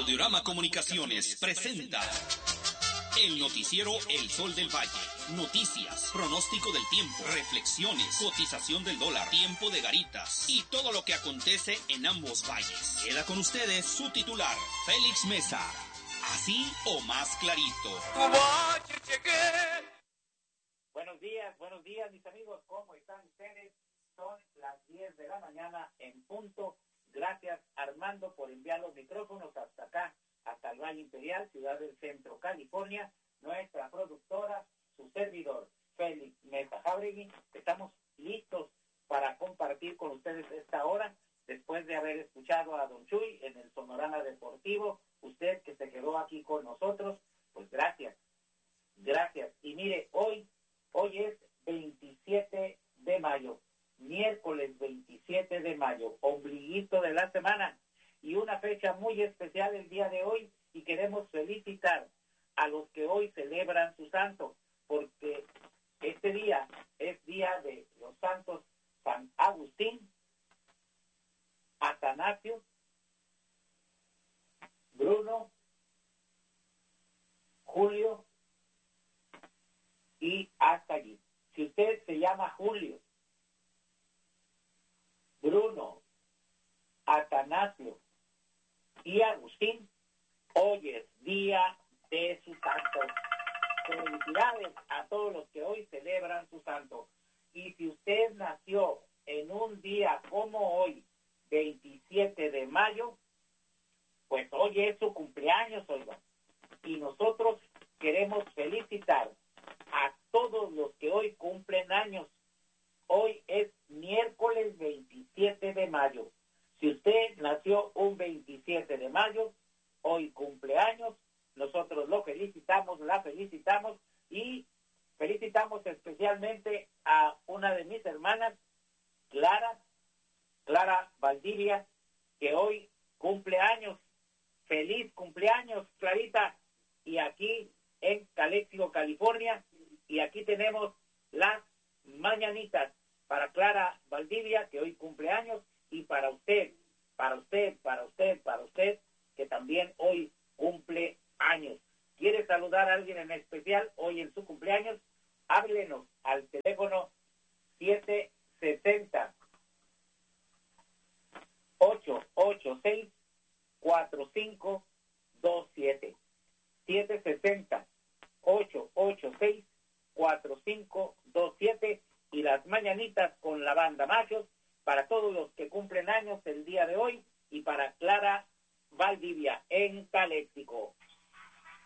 Audiorama Comunicaciones presenta el noticiero El Sol del Valle. Noticias, pronóstico del tiempo, reflexiones, cotización del dólar, tiempo de garitas y todo lo que acontece en ambos valles. Queda con ustedes su titular, Félix Mesa. Así o más clarito. Buenos días mis amigos, ¿cómo están ustedes? Son las 10 de la mañana en punto. Gracias Armando por enviar los micrófonos hasta acá, hasta el Valle Imperial, Ciudad del Centro, California. Nuestra productora, su servidor, Félix Mesa Jauregui. Estamos listos para compartir con ustedes esta hora, después de haber escuchado a Don Chuy en el Sonorama Deportivo. Usted que se quedó aquí con nosotros, pues gracias. Y mire, hoy es 27 de mayo, miércoles 27 de mayo, ombliguito de la semana, y una fecha muy especial el día de hoy, y queremos felicitar a los que hoy celebran su santo, porque este día es día de los santos San Agustín, Atanasio, Bruno, Julio y hasta allí. Si usted se llama Julio, Bruno, Atanasio y Agustín, hoy es día de su santo. Felicidades a todos los que hoy celebran su santo. Y si usted nació en un día como hoy, 27 de mayo, pues hoy es su cumpleaños, oigan. Y nosotros queremos felicitar a todos los que hoy cumplen años. Hoy es miércoles 27 de mayo. Si usted nació un 27 de mayo, hoy cumpleaños, nosotros lo felicitamos, la felicitamos y felicitamos especialmente a una de mis hermanas, Clara Valdivia, que hoy cumple años. Feliz cumpleaños, Clarita. Y aquí en Calexico, California, y aquí tenemos las mañanitas para Clara Valdivia, que hoy cumple años, y para usted, que también hoy cumple años. ¿Quiere saludar a alguien en especial hoy en su cumpleaños? Háblenos al teléfono 760-886-4527. 760-886-4527, y las mañanitas con la banda Machos para todos los que cumplen años el día de hoy, y para Clara Valdivia en Calexico.